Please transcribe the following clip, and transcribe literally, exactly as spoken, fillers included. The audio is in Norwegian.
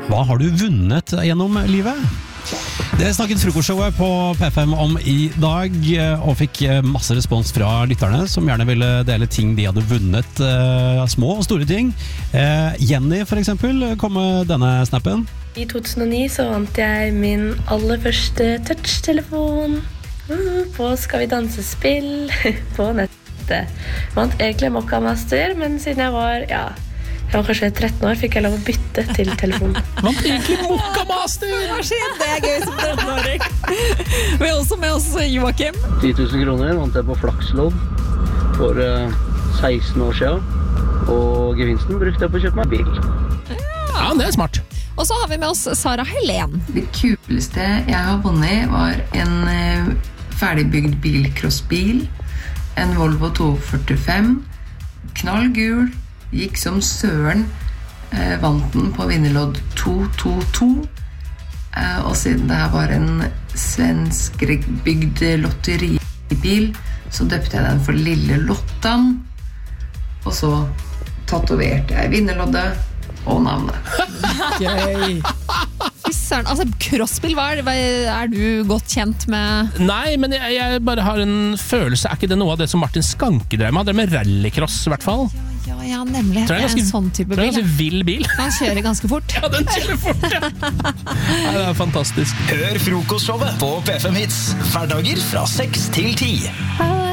Hva har du vunnet gjennom livet? Det snakket frokostshowet på P F M om i dag, og fikk masse respons fra lytterne som gjerne ville dele ting de hadde vunnet, små og store ting. Jenny for eksempel kom med denne snappen. I to tusen og ni så vant jeg min aller første touch-telefon på Skal vi danse-spill på nettet. Vant egentlig Mokka Master, men siden jeg var, ja, jeg var kanskje tretten år, fikk jeg lov å bytte til telefonen. Vant egentlig Mokka Master! Hva skjer? Det er gøy som tretten-åring. Vi er også med oss Joakim. ti tusen kroner vant jeg på Flakslodd for uh, seksten år siden, og gevinsten brukte jeg på å kjøpe meg bil. Ja, det er smart. Og så har vi med oss Sara Helen. Det kuleste jeg har vunnet var en uh, ferdigbygd bilcrossbil, en Volvo to førtifem, knallgul, gikk som søren, eh, vant den på vinnerlodd to to to, eh, og siden det her var en svensk bygd lotteribil, så døpte jeg den for Lille Lottan, og så tatoverte jeg vinnerloddet og navnet. Gøy. Fisseren, altså crossbil, hva er, hva er du godt kjent med? Nei, men jeg, jeg bare har en følelse, er ikke det noe av det som Martin Skanke drev med? Han drev med rallycross i hvert fall. Ja, ja, nemlig. Tror jeg det er en sånn type bil. Det er en ganske vill bil. Han kjører ganske fort. Ja, den kjører fort, ja. Nei, det er fantastisk. Hør frokostshowet på P F M Hits, hverdager fra seks til ti.